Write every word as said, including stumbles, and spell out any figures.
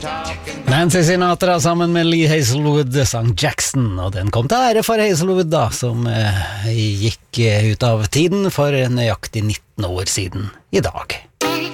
Nancy Sinatra sammen med Lee Hazelwood sang Jackson, og den kom til ære for Hazelwood da, som eh, gikk ut av tiden for nøyaktig nitten år siden i dag.